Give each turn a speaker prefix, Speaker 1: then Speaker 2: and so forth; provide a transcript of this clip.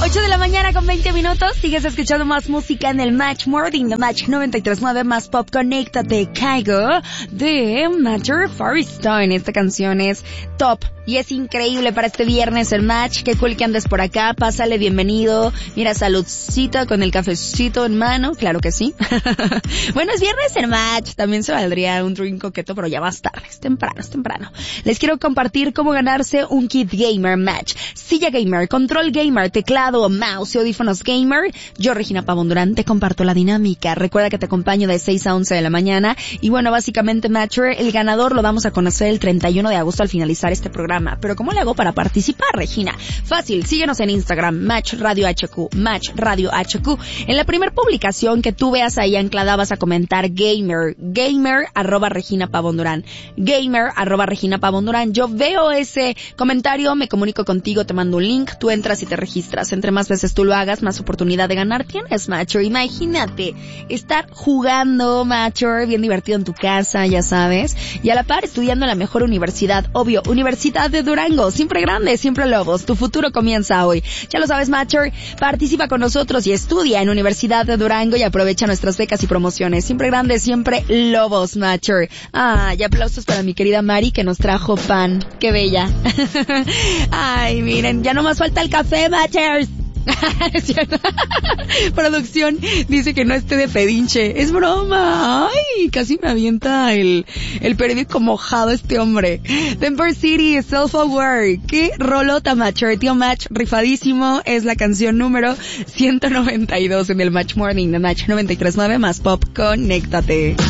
Speaker 1: 8 de la mañana con 20 minutos. Sigues escuchando más música en el Match Morning de Match 93.9 más pop. Conéctate, Caigo de Matter Firestone. Esta canción es top y es increíble para este viernes el Match. Qué cool que andes por acá. Pásale, bienvenido. Mira, saludcita con el cafecito en mano. Claro que sí. Bueno, es viernes el Match. También se valdría un drink coqueto, pero ya más tarde. Es temprano. Les quiero compartir cómo ganarse un kit gamer Match. Silla gamer, control gamer, teclado, mouse y audífonos gamer. Yo, Regina Pavón Durán, te comparto la dinámica. Recuerda que te acompaño de 6 a 11 de la mañana. Y bueno, básicamente, Matcher, el ganador lo vamos a conocer el 31 de agosto al finalizar este programa. Pero ¿cómo le hago para participar, Regina? Fácil, síguenos en Instagram, Match Radio HQ, Match Radio HQ. En la primera publicación que tú veas ahí anclada vas a comentar gamer, @Regina Pavón Durán, Regina Pavón Durán. Yo veo ese comentario, me comunico contigo, te mando un link, tú entras y te registras. Entre más veces tú lo hagas, más oportunidad de ganar tienes, Matcher. Imagínate estar jugando, Matcher, bien divertido en tu casa, ya sabes, y a la par estudiando en la mejor universidad, obvio, Universidad de Durango, siempre grande, siempre Lobos. Tu futuro comienza hoy. Ya lo sabes, Matcher, participa con nosotros y estudia en Universidad de Durango y aprovecha nuestras becas y promociones. Siempre grande, siempre Lobos, Matcher. Y aplausos para mi querida Mari que nos trajo pan. Qué bella. Ay, miren, ya nomás falta el café, Matchers. Es cierto. Producción dice que no esté de pedinche. Es broma. Ay, casi me avienta el periódico mojado este hombre. Denver City, Self-Aware. Qué rolota, Matcher. Tío Match, rifadísimo. Es la canción número 192 en el Match Morning de Match 93.9 más pop. Conéctate.